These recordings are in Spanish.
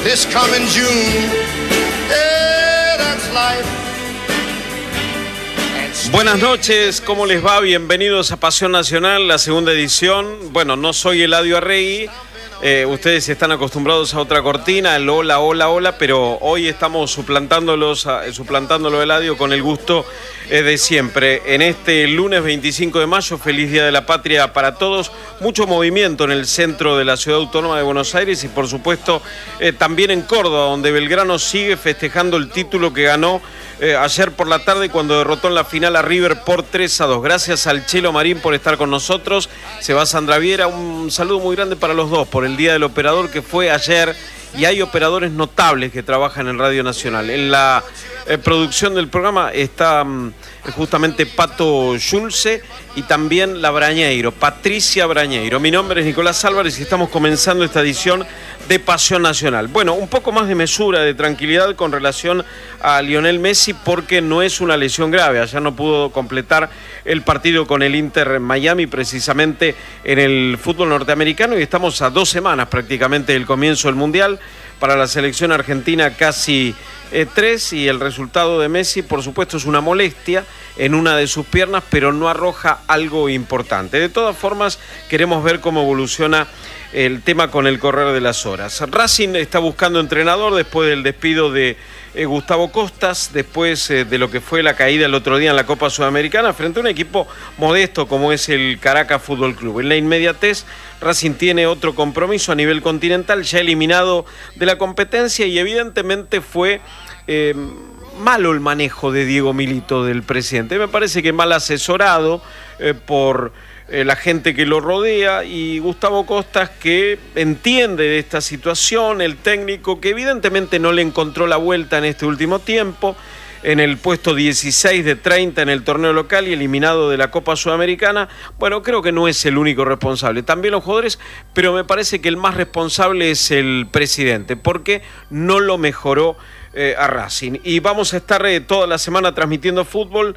this coming June. Yeah, that's life. Buenas noches, ¿cómo les va? Bienvenidos a Pasión Nacional, la segunda edición. Bueno, no soy Eladio Arregui. Ustedes están acostumbrados a otra cortina, el hola, hola, hola, pero hoy estamos suplantándolo a Eladio con el gusto de siempre. En este lunes 25 de mayo, feliz Día de la Patria para todos. Mucho movimiento en el centro de la Ciudad Autónoma de Buenos Aires y por supuesto también en Córdoba, donde Belgrano sigue festejando el título que ganó ayer por la tarde cuando derrotó en la final a River por 3-2. Gracias al Chelo Marín por estar con nosotros. Se va Sandra Viera, un saludo muy grande para los dos por el Día del Operador que fue ayer, y hay operadores notables que trabajan en Radio Nacional. En la producción del programa está justamente Pato Schulze y también la Brañeiro, Patricia Brañeiro. Mi nombre es Nicolás Álvarez y estamos comenzando esta edición de Pasión Nacional. Bueno, un poco más de mesura, de tranquilidad con relación a Lionel Messi, porque no es una lesión grave. Ayer no pudo completar el partido con el Inter Miami, precisamente en el fútbol norteamericano, y estamos a 2 semanas prácticamente del comienzo del Mundial. Para la selección argentina casi 3, y el resultado de Messi, por supuesto, es una molestia en una de sus piernas, pero no arroja algo importante. De todas formas, queremos ver cómo evoluciona el tema con el correr de las horas. Racing está buscando entrenador después del despido de Gustavo Costas, después de lo que fue la caída el otro día en la Copa Sudamericana frente a un equipo modesto como es el Caracas Fútbol Club. En la inmediatez, Racing tiene otro compromiso a nivel continental, ya eliminado de la competencia, y evidentemente fue malo el manejo de Diego Milito, del presidente. Me parece que mal asesorado por la gente que lo rodea, y Gustavo Costas, que entiende de esta situación, el técnico que evidentemente no le encontró la vuelta en este último tiempo, en el puesto 16 de 30 en el torneo local y eliminado de la Copa Sudamericana. Bueno, creo que no es el único responsable, también los jugadores, pero me parece que el más responsable es el presidente, porque no lo mejoró a Racing. Y vamos a estar toda la semana transmitiendo fútbol,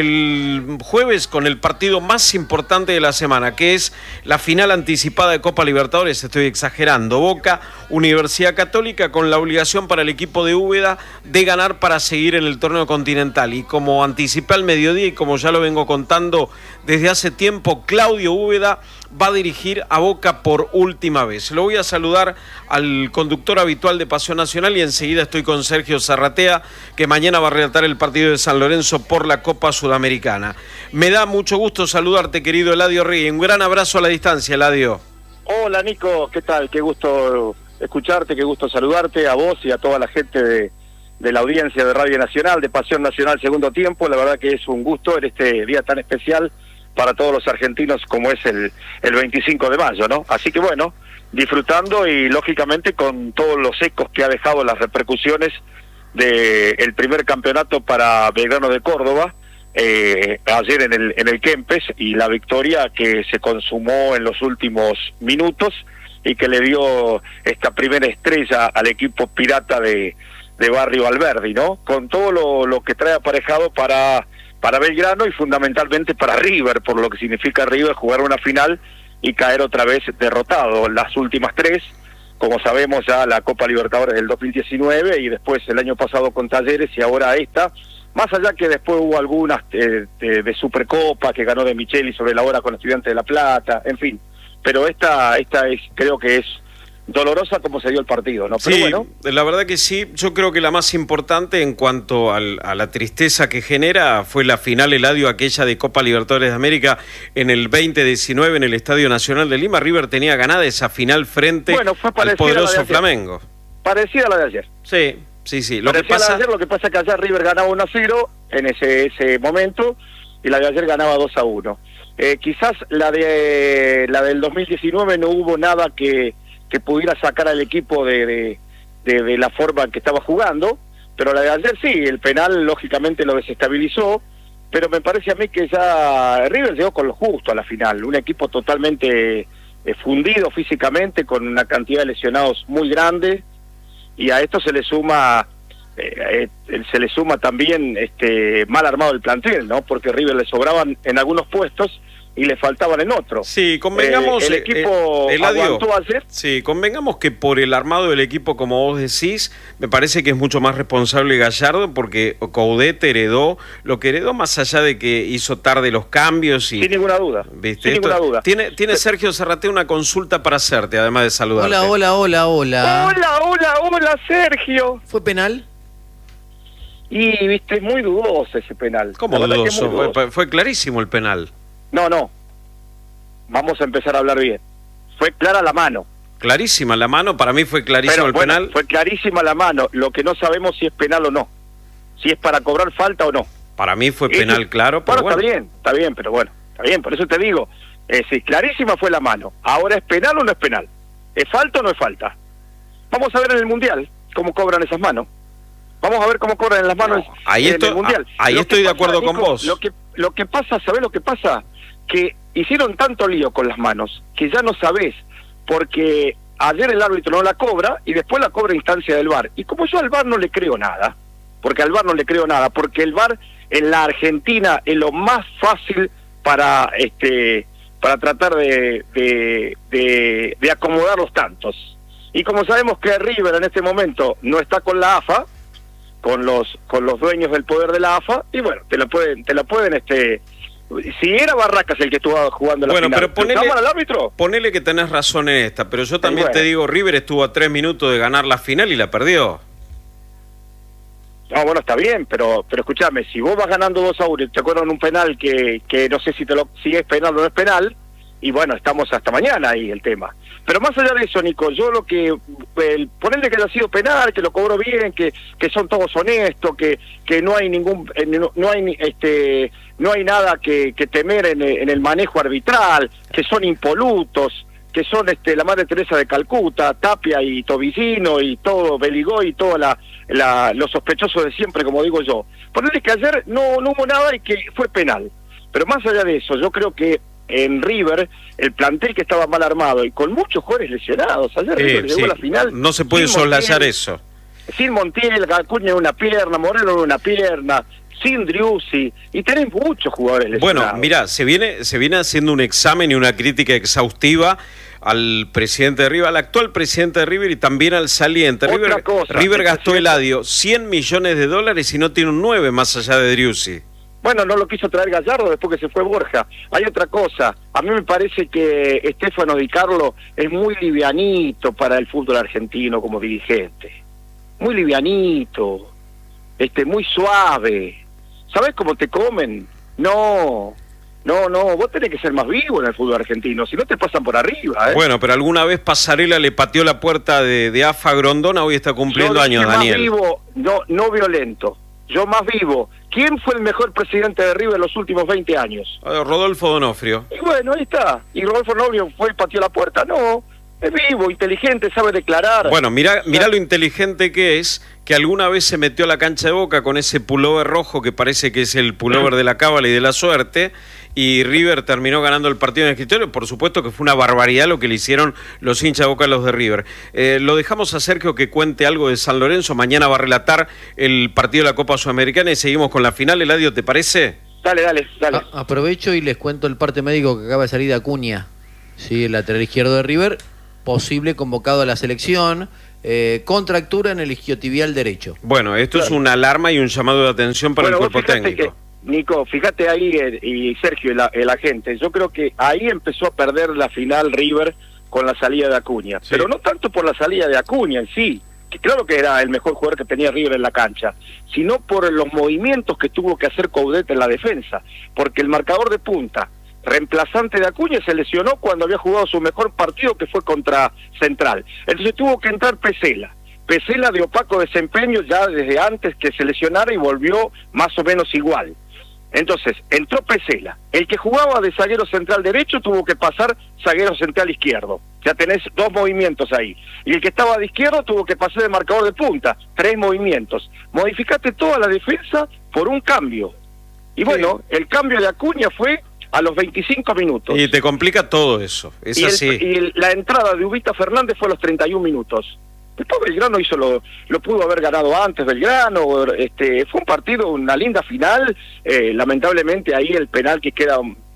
el jueves con el partido más importante de la semana, que es la final anticipada de Copa Libertadores. Estoy exagerando. Boca, Universidad Católica, con la obligación para el equipo de Úbeda de ganar para seguir en el torneo continental. Y como anticipé al mediodía, y como ya lo vengo contando desde hace tiempo, Claudio Úbeda va a dirigir a Boca por última vez. Lo voy a saludar al conductor habitual de Pasión Nacional, y enseguida estoy con Sergio Zarratea, que mañana va a relatar el partido de San Lorenzo por la Copa Sudamericana. Me da mucho gusto saludarte, querido Eladio Arregui. Un gran abrazo a la distancia, Eladio. Hola, Nico, ¿qué tal? Qué gusto escucharte, qué gusto saludarte a vos y a toda la gente de la audiencia de Radio Nacional, de Pasión Nacional Segundo Tiempo. La verdad que es un gusto en este día tan especial para todos los argentinos como es el 25 de mayo, ¿no? Así que bueno, disfrutando y lógicamente con todos los ecos que ha dejado las repercusiones del primer campeonato para Belgrano de Córdoba, ayer en el Kempes, y la victoria que se consumó en los últimos minutos y que le dio esta primera estrella al equipo pirata de Barrio Alberdi, ¿no? Con todo lo que trae aparejado para Belgrano y fundamentalmente para River, por lo que significa River jugar una final y caer otra vez derrotado. Las últimas 3, como sabemos, ya la Copa Libertadores del 2019 y después el año pasado con Talleres y ahora esta, más allá que después hubo algunas de Supercopa que ganó de Micheli sobre la hora con Estudiantes de La Plata, en fin, pero esta es, creo que es dolorosa como se dio el partido, ¿no? Pero sí, bueno, la verdad que sí. Yo creo que la más importante en cuanto a la tristeza que genera fue la final, Eladio, aquella de Copa Libertadores de América en el 2019 en el Estadio Nacional de Lima. River tenía ganada esa final frente al poderoso Flamengo. Parecida a la de ayer. Sí. Lo que pasa es que ayer River ganaba 1-0 en ese momento y la de ayer ganaba 2-1. Quizás la del 2019 no hubo nada que pudiera sacar al equipo de la forma en que estaba jugando, pero la de ayer sí, el penal lógicamente lo desestabilizó, pero me parece a mí que ya River llegó con lo justo a la final, un equipo totalmente fundido físicamente, con una cantidad de lesionados muy grande, y a esto se le suma también mal armado el plantel, ¿no? Porque River le sobraban en algunos puestos y le faltaban en otro. Sí, convengamos... el equipo aguantó ayer. Sí, convengamos que por el armado del equipo, como vos decís, me parece que es mucho más responsable Gallardo, porque Coudet heredó lo que heredó, más allá de que hizo tarde los cambios. Y, sin ninguna duda. ¿viste? Sin ninguna duda. Tiene Sergio Zarratea una consulta para hacerte, además de saludarte. Hola. Hola, Sergio. ¿Fue penal? Y, viste, es muy dudoso ese penal. ¿Cómo dudoso? Fue clarísimo el penal. No. Vamos a empezar a hablar bien. Fue clara la mano. Clarísima la mano, para mí fue clarísimo el penal. Fue clarísima la mano, lo que no sabemos si es penal o no. Si es para cobrar falta o no. Para mí fue penal, claro, pero bueno. Está bien, pero bueno, está bien, por eso te digo, sí, clarísima fue la mano. Ahora, ¿es penal o no es penal? ¿Es falta o no es falta? Vamos a ver en el Mundial cómo cobran esas manos. Vamos a ver cómo cobran las manos en el Mundial. Ahí estoy de acuerdo con vos. Lo que pasa, ¿sabés lo que pasa? Que hicieron tanto lío con las manos que ya no sabés, porque ayer el árbitro no la cobra y después la cobra a instancia del VAR. Y como yo al VAR no le creo nada, porque el VAR en la Argentina es lo más fácil para tratar de acomodar los tantos. Y como sabemos que River en este momento no está con la AFA, con los dueños del poder de la AFA, y bueno, te la pueden si era Barracas el que estuvo jugando la final, pero ponele, al árbitro. Ponele que tenés razón en esta, pero yo también te digo, River estuvo a 3 minutos de ganar la final y la perdió. No, bueno, está bien, pero escúchame, si vos vas ganando 2-1 y te acuerdan un penal que no sé si es penal o no es penal, y bueno, estamos hasta mañana ahí el tema. Pero más allá de eso, Nico, yo lo que ponerle que haya sido penal, que lo cobró bien, que son todos honestos, que no hay no hay nada que temer en el manejo arbitral, que son impolutos, que son la Madre Teresa de Calcuta, Tapia y Tobillino y todo, Beligó y todos los sospechosos de siempre, como digo yo. Ponerle que ayer no hubo nada y que fue penal. Pero más allá de eso, yo creo que en River, el plantel que estaba mal armado y con muchos jugadores lesionados, ayer River llegó a la final. No se puede soslayar eso. Sin Montiel, Acuña en una pierna, Moreno en una pierna, sin Driussi, y tenés muchos jugadores lesionados. Bueno, mirá, se viene haciendo un examen y una crítica exhaustiva al presidente de River, al actual presidente de River y también al saliente. River gastó Eladio $100 millones y no tiene un 9 más allá de Driussi. Bueno, no lo quiso traer Gallardo después que se fue Borja. Hay otra cosa, a mí me parece que Stefano Di Carlo es muy livianito para el fútbol argentino como dirigente. Muy livianito, muy suave. ¿Sabés cómo te comen? No, vos tenés que ser más vivo en el fútbol argentino, si no te pasan por arriba, ¿eh? Bueno, pero alguna vez Pasarela le pateó la puerta de AFA Grondona, hoy está cumpliendo años, Daniel. Más vivo, no violento. Yo más vivo. ¿Quién fue el mejor presidente de River en los últimos 20 años? Rodolfo D'Onofrio. Y bueno, ahí está. ¿Y Rodolfo D'Onofrio fue y pateó la puerta? No. Es vivo, inteligente, sabe declarar. Bueno, mirá lo inteligente que es, que alguna vez se metió a la cancha de Boca con ese pullover rojo que parece que es el pullover de la cábala y de la suerte, y River terminó ganando el partido en el escritorio. Por supuesto que fue una barbaridad lo que le hicieron los hinchas de Boca a los de River. Lo dejamos a Sergio que cuente algo de San Lorenzo. Mañana va a relatar el partido de la Copa Sudamericana y seguimos con la final. Eladio, ¿te parece? Dale. Aprovecho y les cuento el parte médico que acaba de salir de Acuña, ¿sí? El lateral izquierdo de River, posible convocado a la selección, contractura en el isquiotibial derecho. Bueno, esto es una alarma y un llamado de atención para el cuerpo técnico. Nico, fíjate ahí, y Sergio, el agente, yo creo que ahí empezó a perder la final River con la salida de Acuña, sí. Pero no tanto por la salida de Acuña en sí, que claro que era el mejor jugador que tenía River en la cancha, sino por los movimientos que tuvo que hacer Coudet en la defensa, porque el marcador de punta, reemplazante de Acuña, se lesionó cuando había jugado su mejor partido, que fue contra Central. Entonces tuvo que entrar Pesela de opaco desempeño ya desde antes que se lesionara y volvió más o menos igual. Entonces, entró Pesela. El que jugaba de zaguero central derecho tuvo que pasar zaguero central izquierdo. Ya tenés 2 movimientos ahí. Y el que estaba de izquierdo tuvo que pasar de marcador de punta. 3 movimientos. Modificaste toda la defensa por un cambio. Y bueno, el cambio de Acuña fue a los 25 minutos. Y te complica todo eso. Es así. Y la entrada de Ubita Fernández fue a los 31 minutos. Después Belgrano lo pudo haber ganado antes Belgrano, fue un partido, una linda final, lamentablemente ahí el penal que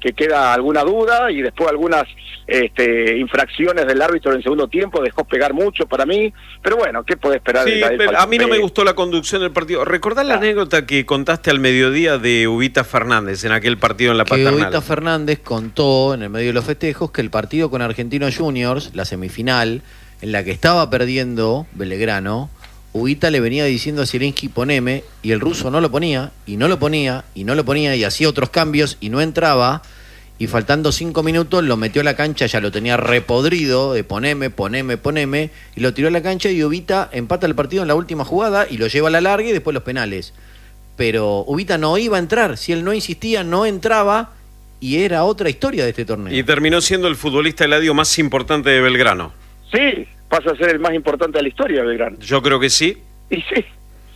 que queda alguna duda y después algunas infracciones del árbitro en el segundo tiempo, dejó pegar mucho para mí, pero bueno, ¿qué puede esperar? Sí, a mí no me gustó la conducción del partido. ¿Recordás la anécdota que contaste al mediodía de Ubita Fernández en aquel partido en la Paternal? Ubita Fernández contó en el medio de los festejos que el partido con Argentinos Juniors, la semifinal, en la que estaba perdiendo Belgrano, Ubita le venía diciendo a Zielinski poneme, y el ruso no lo ponía, y no lo ponía, y no lo ponía, y hacía otros cambios, y no entraba, y faltando 5 minutos lo metió a la cancha, ya lo tenía repodrido, de poneme, y lo tiró a la cancha, y Ubita empata el partido en la última jugada, y lo lleva a la larga, y después los penales. Pero Ubita no iba a entrar, si él no insistía, no entraba, y era otra historia de este torneo. Y terminó siendo el futbolista Eladio más importante de Belgrano. Sí, pasa a ser el más importante de la historia de Belgrano. Yo creo que sí. Y sí,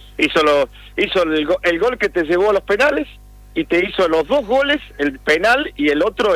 hizo el gol que te llevó a los penales y te hizo los 2 goles, el penal y el otro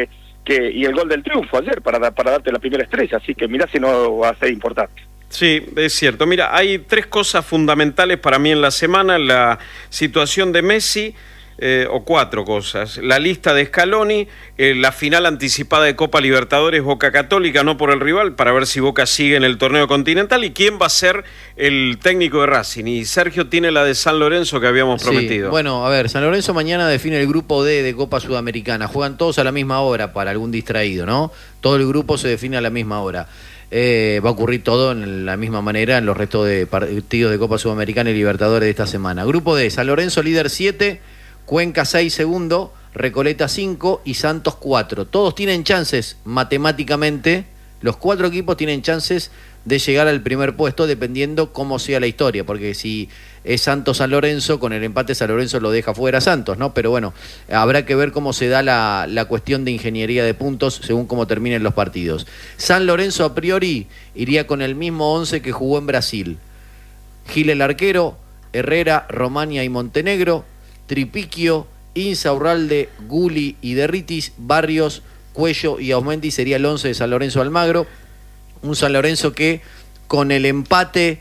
y el gol del triunfo ayer para darte la primera estrella, así que mirá si no va a ser importante. Sí, es cierto. Mira, hay 3 cosas fundamentales para mí en la semana: la situación de Messi, o 4 cosas: la lista de Scaloni, la final anticipada de Copa Libertadores Boca Católica, no por el rival, para ver si Boca sigue en el torneo continental, y quién va a ser el técnico de Racing. Y Sergio tiene la de San Lorenzo que habíamos prometido. Bueno, a ver, San Lorenzo mañana define el grupo D de Copa Sudamericana. Juegan todos a la misma hora para algún distraído, ¿no? Todo el grupo se define a la misma hora. Va a ocurrir todo en la misma manera en los restos de partidos de Copa Sudamericana y Libertadores de esta semana. Grupo D: San Lorenzo líder 7, Cuenca 6 segundo, Recoleta 5 y Santos 4. Todos tienen chances matemáticamente, los 4 equipos tienen chances de llegar al primer puesto dependiendo cómo sea la historia, porque si es Santos-San Lorenzo, con el empate San Lorenzo lo deja fuera Santos, ¿no? Pero bueno, habrá que ver cómo se da la cuestión de ingeniería de puntos según cómo terminen los partidos. San Lorenzo a priori iría con el mismo 11 que jugó en Brasil: Gil el arquero, Herrera, Romania y Montenegro, Tripiquio, Insaurralde, Guli y Derritis, Barrios, Cuello y Aumendi sería el 11 de San Lorenzo Almagro. Un San Lorenzo que con el empate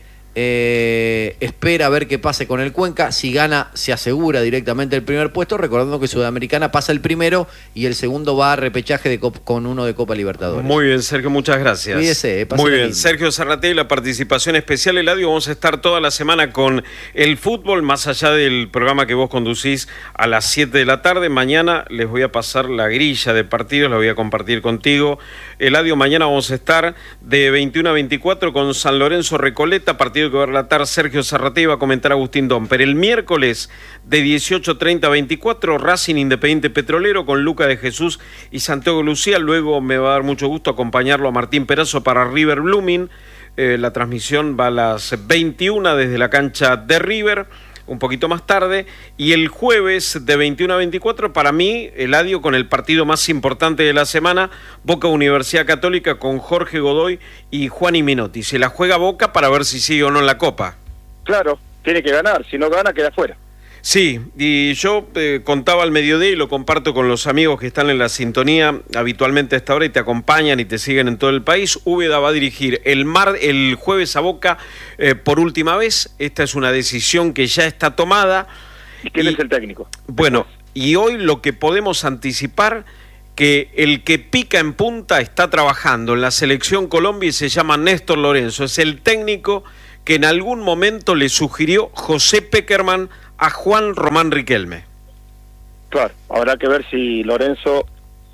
espera a ver qué pase con el Cuenca. Si gana, se asegura directamente el primer puesto, recordando que Sudamericana pasa el primero y el segundo va a repechaje con uno de Copa Libertadores. Muy bien, Sergio, muchas gracias. Cuídese, muy bien, Sergio Zarrategui, la participación especial. Eladio, vamos a estar toda la semana con el fútbol, más allá del programa que vos conducís a las 7 de la tarde. Mañana les voy a pasar la grilla de partidos, la voy a compartir contigo. Eladio, mañana vamos a estar de 21 a 24 con San Lorenzo Recoleta, partido que va a relatar Sergio Zarrategui, va a comentar Agustín Domper. El miércoles de 18:30 a 24, Racing Independiente Petrolero con Luca de Jesús y Santiago Lucía. Luego me va a dar mucho gusto acompañarlo a Martín Perazo para River Blooming. La transmisión va a las 21 desde la cancha de River, un poquito más tarde. Y el jueves de 21 a 24, para mí, Eladio, con el partido más importante de la semana, Boca Universidad Católica con Jorge Godoy y Juan Minotti. Se la juega Boca para ver si sigue o no en la Copa. Claro, tiene que ganar, si no gana queda fuera. Sí, y yo contaba al mediodía y lo comparto con los amigos que están en la sintonía habitualmente a esta hora y te acompañan y te siguen en todo el país. Úbeda va a dirigir el jueves a Boca por última vez. Esta es una decisión que ya está tomada. ¿Y quién es el técnico? Bueno, y hoy lo que podemos anticipar, que el que pica en punta está trabajando en la selección Colombia y se llama Néstor Lorenzo. Es el técnico que en algún momento le sugirió José Peckerman a Juan Román Riquelme. Claro, habrá que ver si Lorenzo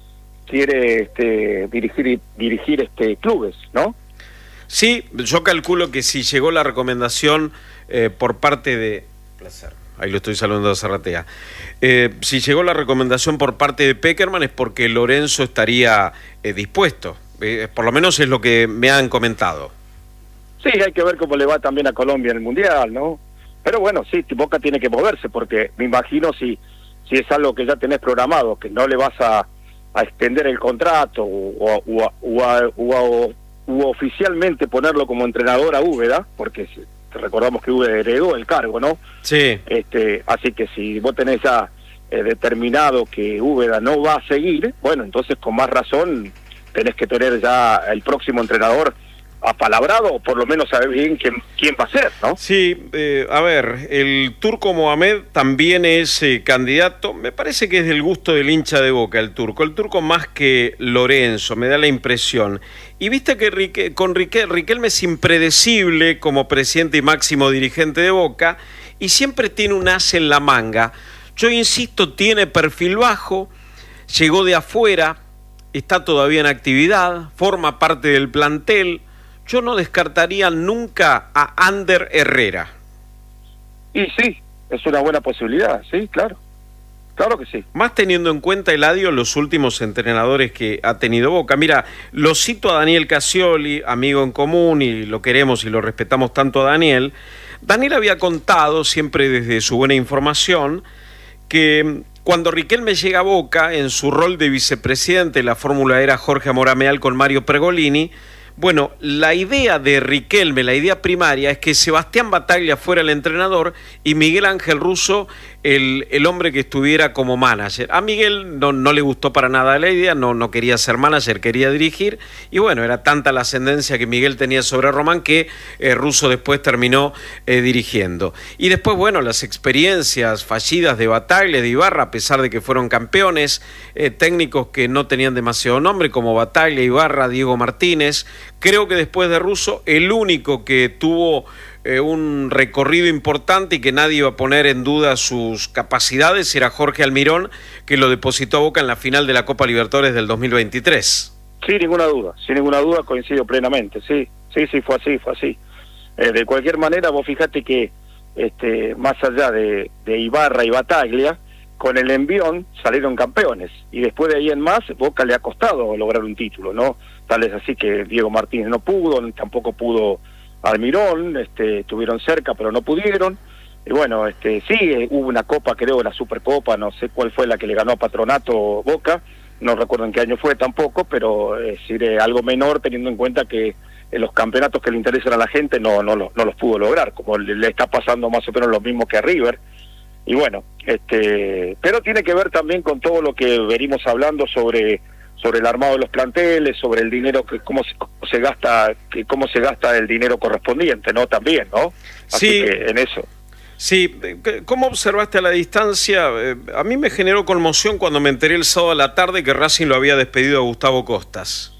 quiere dirigir clubes, ¿no? Sí, yo calculo que si llegó la recomendación por parte de... Placer. Ahí lo estoy saludando a Zarratea. Si llegó la recomendación por parte de Peckerman es porque Lorenzo estaría dispuesto. Por lo menos es lo que me han comentado. Sí, hay que ver cómo le va también a Colombia en el Mundial, ¿no? Pero bueno, sí, Boca tiene que moverse, porque me imagino si es algo que ya tenés programado, que no le vas a extender el contrato o oficialmente ponerlo como entrenador a Úbeda, porque recordamos que Úbeda heredó el cargo, ¿no? Sí. Así que si vos tenés ya determinado que Úbeda no va a seguir, bueno, entonces con más razón tenés que tener ya el próximo entrenador apalabrado, o por lo menos saber bien quién va a ser, ¿no? Sí, a ver, el Turco Mohamed también es candidato, me parece que es del gusto del hincha de Boca el Turco más que Lorenzo, me da la impresión. Y viste que Riquelme es impredecible como presidente y máximo dirigente de Boca, y siempre tiene un as en la manga. Yo insisto, tiene perfil bajo, llegó de afuera, está todavía en actividad, forma parte del plantel. Yo no descartaría nunca a Ander Herrera. Y sí, es una buena posibilidad, sí, claro. Claro que sí. Más teniendo en cuenta, Eladio, los últimos entrenadores que ha tenido Boca. Mira, lo cito a Daniel Casioli, amigo en común, y lo queremos y lo respetamos tanto a Daniel. Daniel había contado, siempre desde su buena información, que cuando Riquelme llega a Boca, en su rol de vicepresidente, la fórmula era Jorge Amorameal con Mario Pergolini. Bueno, la idea de Riquelme, la idea primaria, es que Sebastián Bataglia fuera el entrenador y Miguel Ángel Russo el hombre que estuviera como manager. A Miguel no le gustó para nada la idea, no quería ser manager, quería dirigir, y bueno, era tanta la ascendencia que Miguel tenía sobre Román que Russo después terminó dirigiendo. Y después, bueno, las experiencias fallidas de Bataglia, de Ibarra, a pesar de que fueron campeones, técnicos que no tenían demasiado nombre, como Bataglia, Ibarra, Diego Martínez. Creo que después de Russo, el único que tuvo un recorrido importante y que nadie iba a poner en duda sus capacidades era Jorge Almirón, que lo depositó a Boca en la final de la Copa Libertadores del 2023. Sin ninguna duda, coincido plenamente, sí, fue así. De cualquier manera, vos fijate que más allá de Ibarra y Bataglia, con el envión salieron campeones, y después de ahí en más, Boca le ha costado lograr un título, ¿no? Tal es así que Diego Martínez no pudo, tampoco pudo Almirón, estuvieron cerca pero no pudieron, y bueno, sí, hubo una copa, creo, la Supercopa, no sé cuál fue la que le ganó a Patronato Boca, no recuerdo en qué año fue tampoco, pero es decir, algo menor teniendo en cuenta que los campeonatos que le interesan a la gente no los pudo lograr, como le está pasando más o menos lo mismo que a River. Y bueno, pero tiene que ver también con todo lo que venimos hablando sobre el armado de los planteles, sobre el dinero, cómo se gasta el dinero correspondiente, ¿no? También, ¿no? Así sí, que en eso. Sí, ¿cómo observaste a la distancia? A mí me generó conmoción cuando me enteré el sábado a la tarde que Racing lo había despedido a Gustavo Costas.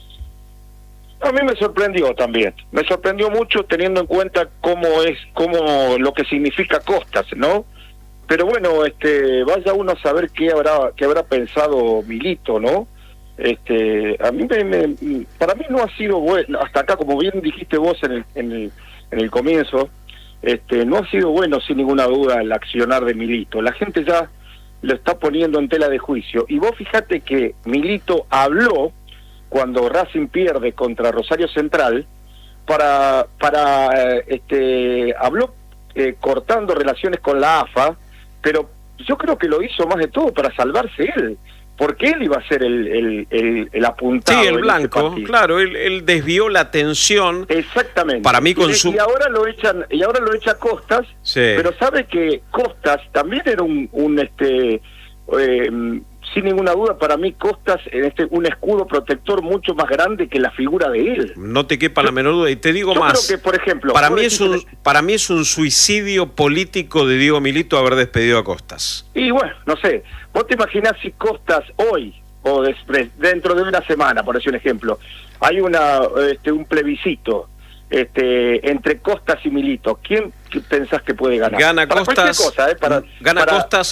A mí me sorprendió también, me sorprendió mucho teniendo en cuenta cómo lo que significa Costas, ¿no? Pero bueno, vaya uno a saber qué habrá pensado Milito, ¿no? A mí para mí no ha sido bueno, hasta acá, como bien dijiste vos en el comienzo, no ha sido bueno sin ninguna duda el accionar de Milito. La gente ya lo está poniendo en tela de juicio. Y vos fíjate que Milito habló cuando Racing pierde contra Rosario Central, habló cortando relaciones con la AFA, pero yo creo que lo hizo más de todo para salvarse él, porque él iba a ser el apuntado. Sí, el blanco, claro, él desvió la atención. Exactamente. Para mí con y ahora lo echa Costas, sí. Pero sabe que Costas también era sin ninguna duda, para mí Costas un escudo protector mucho más grande que la figura de él. No te quepa la menor duda, y te digo más. Creo que, por ejemplo, para mí es un suicidio político de Diego Milito haber despedido a Costas. Y bueno, no sé, vos te imaginás si Costas hoy, o dentro de una semana, por decir un ejemplo, hay un plebiscito entre Costas y Milito, ¿quién pensás que puede ganar? Gana para Costas. Costas. Gana Costas